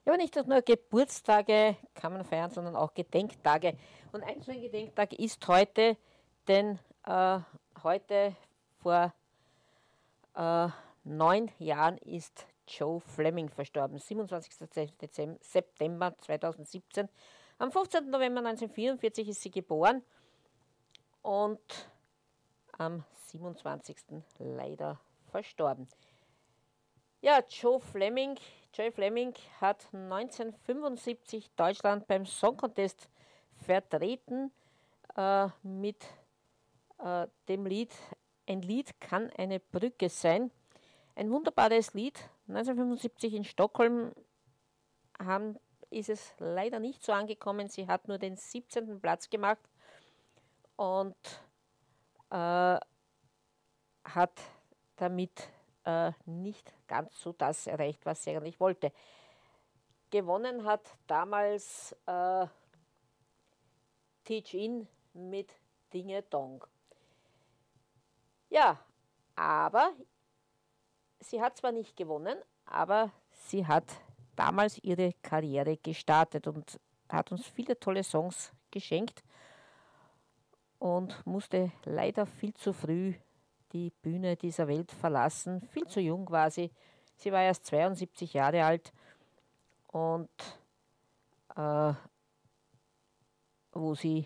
Aber nicht nur Geburtstage kann man feiern, sondern auch Gedenktage. Und ein so ein Gedenktag ist heute, denn heute vor 9 Jahren ist Joe Fleming verstorben, 27. September 2017. Am 15. November 1944 ist sie geboren und am 27. leider verstorben. Ja, Joe Fleming hat 1975 Deutschland beim Song Contest vertreten mit dem Lied Ein Lied kann eine Brücke sein. Ein wunderbares Lied. 1975 in Stockholm ist es leider nicht so angekommen. Sie hat nur den 17. Platz gemacht und hat damit nicht ganz so das erreicht, was sie eigentlich wollte. Gewonnen hat damals Teach In mit Dinge Dong. Ja, aber sie hat zwar nicht gewonnen, aber sie hat damals ihre Karriere gestartet und hat uns viele tolle Songs geschenkt und musste leider viel zu früh die Bühne dieser Welt verlassen. Viel zu jung war sie. Sie war erst 72 Jahre alt und wo sie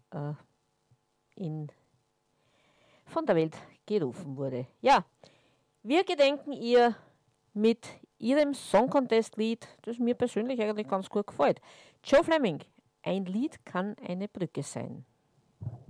von der Welt gerufen wurde. Ja, wir gedenken ihr mit ihrem Song Contest Lied, das mir persönlich eigentlich ganz gut gefällt. Joe Fleming, ein Lied kann eine Brücke sein.